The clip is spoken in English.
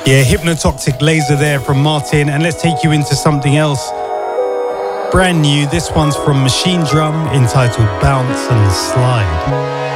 Yeah, Hypnotoxic Laser there from Martin, and let's take you into something else. Brand new, this one's from Machine Drum, entitled Bounce and Slide.